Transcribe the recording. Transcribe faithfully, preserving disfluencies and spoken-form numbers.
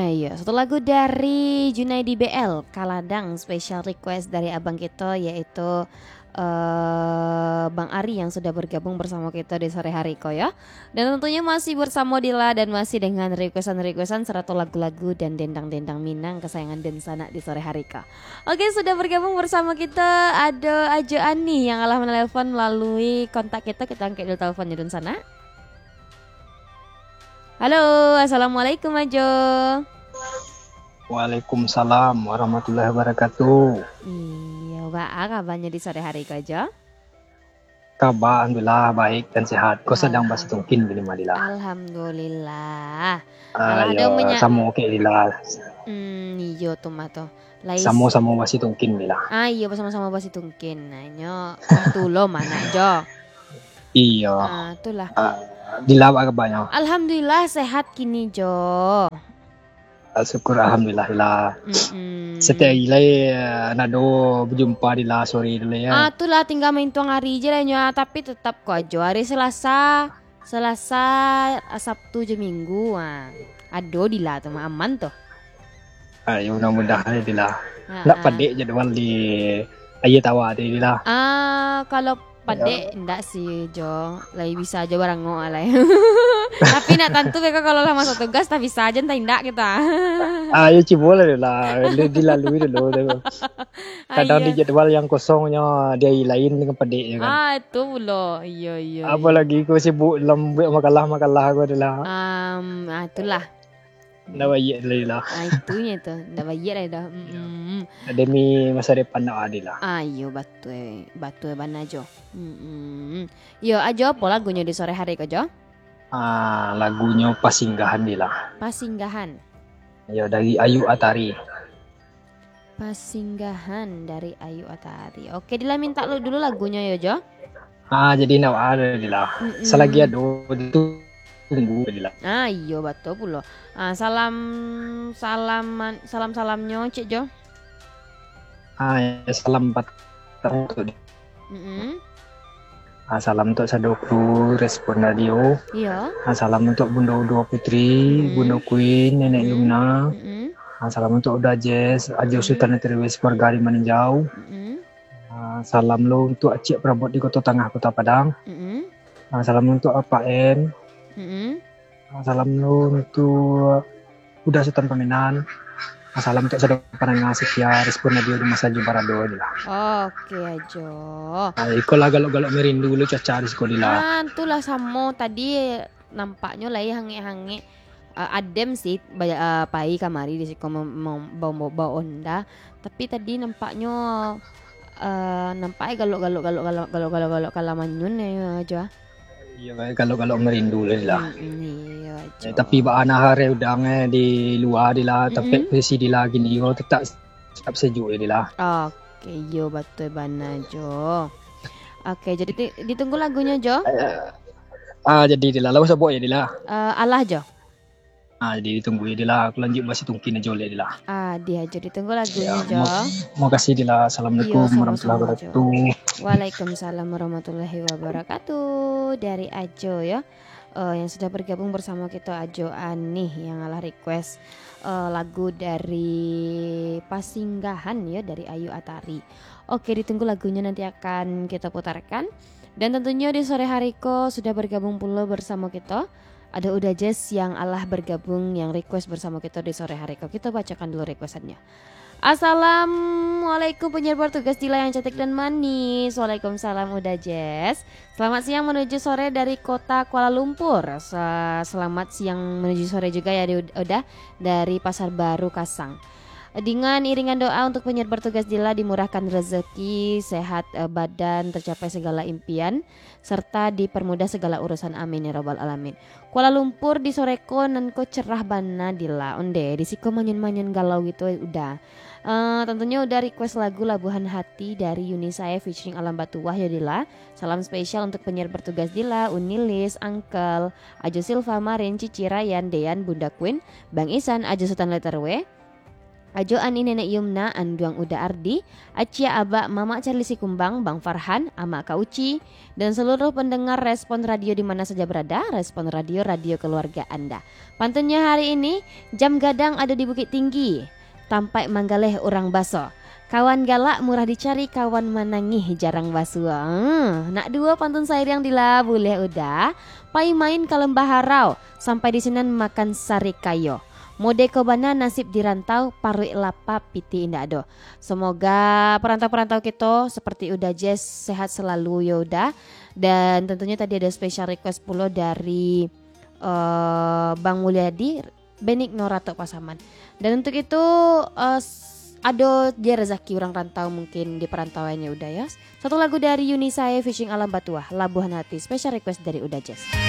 iya, satu lagu dari Junaidi B L, Kaladang, special request dari abang kita yaitu eh Bang Ari yang sudah bergabung bersama kita di sore hari ko ya. Dan tentunya masih bersama Dila dan masih dengan requestan-requestan serta lagu-lagu dan dendang-dendang Minang kesayangan Densana di sore hari ko. Oke, sudah bergabung bersama kita ada Ajo Ani yang alah menelpon melalui kontak kita. Kita angkat dulu teleponnya Densana. Halo, assalamualaikum Ajo. Waalaikumsalam warahmatullahi wabarakatuh. Iya, Mbak, kabarnya di sore hari ko Ajo? Kabar alhamdulillah baik dan sehat. Kau sedang bahas tungkin gini Madila. Alhamdulillah. Ah, ya, sama oke Dila. Hmm, iyo tuh mah tuh. Sama-sama bahas tungkin Dila. Ah, iya sama-sama bahas tungkin. Nanya, tuh lo mana Jo? Iya. Ah, itulah. Ah, Dila apa kabarnya? Alhamdulillah sehat kini Jo. Syukur alhamdulillah Dila. Setiap ilai nado berjumpa Dila sore dulu ya. Ah, itulah tinggal main tuang hari aja lah nyoa, tapi tetap kok Jo hari Selasa, Selasa, Sabtu je Minggu. Ah. Ado Dila tuh mah aman tuh. Ayo mudah-mudahan Dila. Nak pendek jadwal di ayat tawa Dila. Ah, kalau pendek enggak sih Jo, lagi bisa aja barang ngo alay. Tapi nak tentu mereka kalau lah masuk tugas tak bisa aja enggak kita. Ayo cibola lah, dilalui dulu. Kadang di jadwal yang kosongnya dia lain dengan pendek ya kan. Ah itu loh, iya iya. Apalagi kau sibuk lembut makalah-makalah kau adalah. Um, ah, itulah. Ndak bayar lah. Ah itunya itu, ndak bayar lah dah. Mm. Demi masa depan nak adil lah. Ayo batu batu bana Jo. Mm. Yo ajo apa lagunya di sore hari ko Jo? Ah lagunya Pasinggahan Dila. Pasinggahan. Ya dari Ayu Atari. Pasinggahan dari Ayu Atari. Oke, Dila minta lu dulu lagunya ya Jo. Ah jadi nak ada Dila. Selagi ada itu tunggu Dila. Ah iya betul pula. Ah salam salaman salam salamnya Cik Jo. Ah ya, salam buat untuk. Mm-hmm. Ah, salam untuk Sadokru respon radio. Iya. Ah, salam untuk Bunda Dua Putri, mm-hmm. Bunda Queen, Nenek mm-hmm. Yumna. Mm-hmm. Ah, salam untuk Uda Jess, Ajo mm-hmm. Sultan Terwes Warga di Meninjau. Mm-hmm. Ah, salam lo untuk Acik Perabot di Kota Tengah Kota Padang. Mm-hmm. Ah, salam untuk Apa N. Mm-hmm. Ah, salam lo untuk Uda Sultan Paminan. Ah, salam untuk saudara pendengar setia respon radio di masa Jubarado lah. Oke aja. Ah, ikolah galok-galok merindu lu caca di sekolah lah. Ah, itulah sama tadi nampaknya lah ya hange-hange uh, adem sih uh, pai kamari di sekolah mau bawa onda. Tapi tadi nampaknya uh, nampaknya galok-galok galok-galok galok-galok galok kalamanyun ya aja. Iya, galok-galok merindu lah. Mm, iya aja. Eh, tapi ba anak hari udang eh, di luar di lah, tapi posisi di lagi ni oh tetap tetap sejuk di lah. Oke, yo betul bana Jo. Oke, jadi t- ditunggu lagunya Jo. Uh, ah jadi di lah, lalu sebut ya di lah. Uh, alah Jo. Ah jadi ditunggu ya di lah, aku lanjut masih tungkin aja di lah. Ah dia jadi tunggu lagunya ya, Jo. Mau kasih di lah. Assalamualaikum warahmatullahi wabarakatuh. Waalaikumsalam warahmatullahi wabarakatuh dari Ajo ya. Uh, yang sudah bergabung bersama kita Ajo Ani yang alah request uh, lagu dari Pasinggahan ya dari Ayu Atari. Oke, ditunggu lagunya nanti akan kita putarkan. Dan tentunya di sore hari ko sudah bergabung pula bersama kita ada Uda Jess yang alah bergabung yang request bersama kita di sore hari ko. Kita bacakan dulu requestannya. Assalamualaikum penyiar tugas Dila yang cantik dan manis. Waalaikumsalam Uda Jess. Selamat siang menuju sore dari kota Kuala Lumpur. Selamat siang menuju sore juga ya Uda dari Pasar Baru Kasang. Dengan iringan doa untuk penyiar bertugas Dila dimurahkan rezeki, sehat badan, tercapai segala impian, serta dipermudah segala urusan amin ya rabbal alamin. Kuala Lumpur di soreko nanko cerah bana Dila onde disiko manyen-manyen galau gitu udah. Uh, tentunya udah request lagu Labuhan Hati dari Yunisaya featuring Alam Batuwah ya Dila. Salam spesial untuk penyiar bertugas Dila, Unilis, Uncle, Ajo Silva, Marin, Cici, Ryan, Dean, Bunda Queen, Bang Isan, Ajo Sultan Letter W, Ajo ani nenek Yumna, anduang Uda Ardi, Acia Aba, Mama Charlie Sikumbang, Bang Farhan, Ama Kauci, dan seluruh pendengar Respon Radio di mana saja berada. Respon Radio, radio keluarga Anda. Pantunnya hari ini, jam gadang ada di Bukit Tinggi, tampai manggaleh orang baso. Kawan galak murah dicari, kawan menangih jarang basuh. Hmm, nak dua pantun syair yang dila boleh udah. Pai main ke lembah harau, sampai di Senen makan sari kayo. Mode kobana nasib dirantau, parui lapa piti indah do. Semoga perantau-perantau kita seperti Uda Jazz sehat selalu ya udah. Dan tentunya tadi ada special request pula dari uh, Bang Mulyadi, Benigno Ratu Pasaman. Dan untuk itu uh, ada dia rezeki orang rantau mungkin di perantauannya udah ya. Satu lagu dari Yuni Sae Fishing Alam Batuah, Labuhan Hati, special request dari Uda Jazz.